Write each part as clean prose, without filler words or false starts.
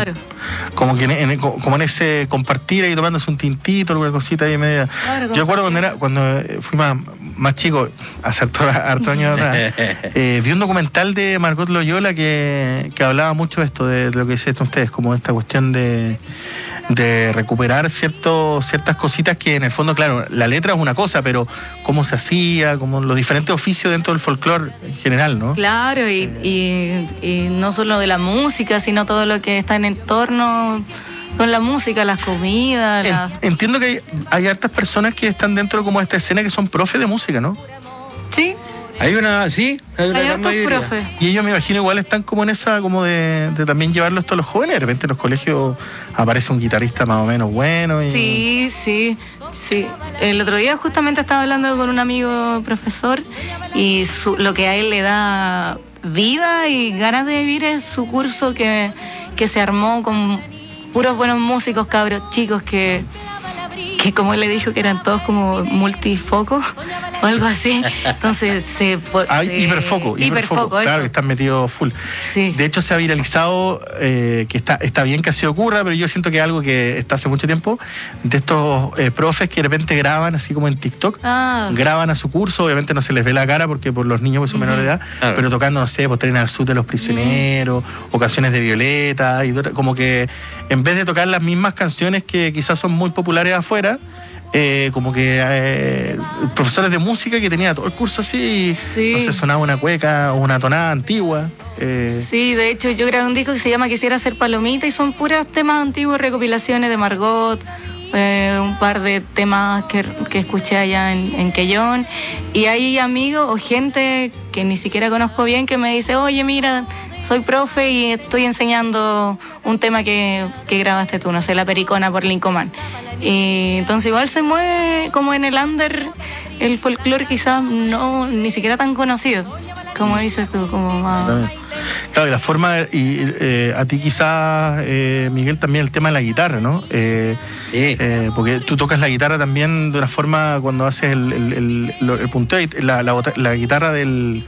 Claro. Como que como en ese compartir ahí tomándose un tintito, alguna cosita ahí media. Claro, yo recuerdo cuando fui más chico, hace harto años atrás, vi un documental de Margot Loyola que hablaba mucho de esto, de lo que dicen ustedes, como esta cuestión de recuperar ciertas cositas que en el fondo, claro, la letra es una cosa, pero cómo se hacía, como los diferentes oficios dentro del folclore en general, ¿no? Claro, y no solo de la música, sino todo lo que está en torno con la música, las comidas. Entiendo que hay hartas personas que están dentro como de esta escena que son profes de música, ¿no? Sí. Hay hartos profes. Y ellos, me imagino, igual están como en esa, como de también llevarlo esto a los jóvenes. De repente en los colegios aparece un guitarrista más o menos bueno. Sí. El otro día justamente estaba hablando con un amigo profesor y lo que a él le da vida y ganas de vivir es su curso que se armó con puros buenos músicos, cabros chicos que como él le dijo que eran todos como multifocos o algo así. Entonces hiperfoco, claro, que están metidos full. Sí. De hecho se ha viralizado, que está bien que así ocurra, pero yo siento que es algo que está hace mucho tiempo, de estos profes que de repente graban así como en TikTok, graban a su curso, obviamente no se les ve la cara porque por los niños que son menores de edad, pero tocando, no sé, pues Tren al Sur de los Prisioneros, o canciones de Violeta, y como que en vez de tocar las mismas canciones que quizás son muy populares afuera, como que profesores de música que tenía todo el curso así, no sé, sonaba una cueca o una tonada antigua. Sí, de hecho yo grabé un disco que se llama Quisiera ser palomita y son puros temas antiguos, recopilaciones de Margot, un par de temas que escuché allá en Quellón, y hay amigos o gente que ni siquiera conozco bien que me dice, oye, mira, soy profe y estoy enseñando un tema que grabaste tú, no sé, La Pericona por Lincoln. Y entonces igual se mueve como en el under el folclore, quizás no ni siquiera tan conocido, como dices tú, como más... Claro, y la forma, a ti quizás, Miguel, también el tema de la guitarra, ¿no? Sí. Porque tú tocas la guitarra también de una forma cuando haces el punteo, la guitarra del...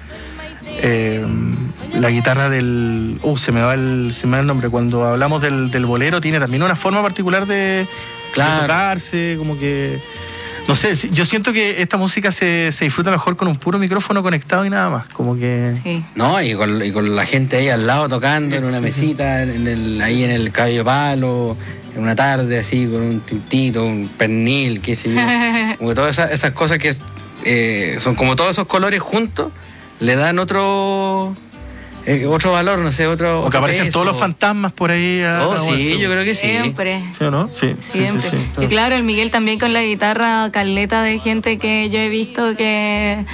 la guitarra del... se me va el nombre. Cuando hablamos del bolero, tiene también una forma particular de tocarse, como que... No sé, yo siento que esta música se disfruta mejor con un puro micrófono conectado y nada más, como que... Sí. No, y con la gente ahí al lado tocando en una mesita, ahí en el cabello palo, en una tarde así, con un tintito, un pernil, qué sé yo. Como que todas esas cosas que son como todos esos colores juntos, le dan otro valor, no sé, otro... O que aparecen peso. Todos los fantasmas por ahí. Sí, yo creo que sí. Siempre. ¿Sí o no? Sí. Siempre. Sí. Y claro, el Miguel también con la guitarra, caleta de gente que yo he visto que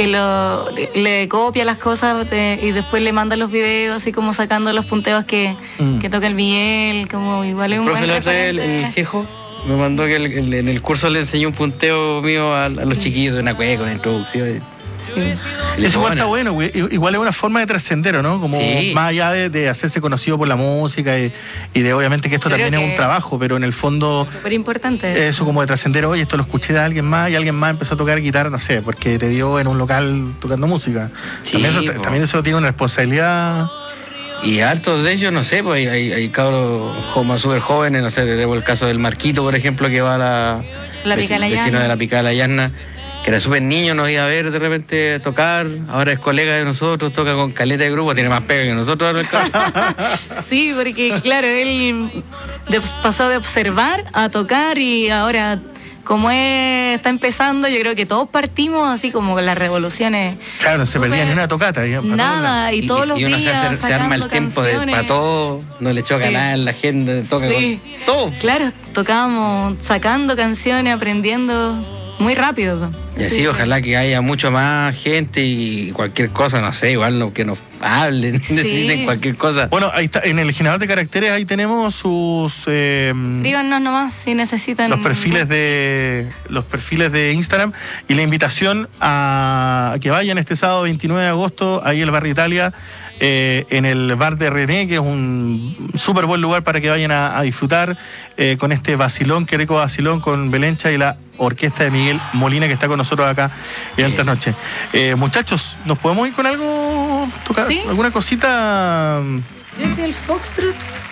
le copia las cosas y después le manda los videos así como sacando los punteos que toca el Miguel, como igual es un buen referente. El Jejo me mandó que en el curso le enseñó un punteo mío a los chiquillos de una cueca, una introducción. Sí. Eso igual está bueno, güey. Igual es una forma de trascender, ¿no? Como más allá de hacerse conocido por la música y de obviamente que esto también es un trabajo, pero en el fondo... Súper importante. Eso como de trascender, oye, esto lo escuché de alguien más y alguien más empezó a tocar guitarra, no sé, porque te vio en un local tocando música. Sí, también eso tiene una responsabilidad... Y hartos de ellos, no sé, pues hay cabros súper jóvenes, no sé, tenemos el caso del Marquito, por ejemplo, que va a la vecino de la Picada de la Llana, que era súper niño, nos iba a ver de repente tocar, ahora es colega de nosotros, toca con caleta de grupo, tiene más pega que nosotros. Sí, porque claro, él pasó de observar a tocar y ahora, como está empezando, yo creo que todos partimos así como con las revoluciones. Claro, no se perdía ni una tocata. Nada, y todos los días uno se arma el tiempo para todo, no le choca nada en la agenda, toca con todo. Claro, tocábamos sacando canciones, aprendiendo... muy rápido. Y así, ojalá que haya mucho más gente y cualquier cosa, no sé, igual que nos hablen, necesiten cualquier cosa. Bueno, ahí está, en el generador de caracteres ahí tenemos sus... escríbanos nomás si necesitan... Los perfiles de Instagram y la invitación a que vayan este sábado 29 de agosto, ahí en el Bar Italia, en el bar de René, que es un súper buen lugar para que vayan a disfrutar con este vacilón, qué rico vacilón con Belencha y la orquesta de Miguel Molina, que está con nosotros acá en esta noche. Muchachos, ¿nos podemos ir con algo? ¿Tocar alguna cosita? Yo soy el Foxtrot.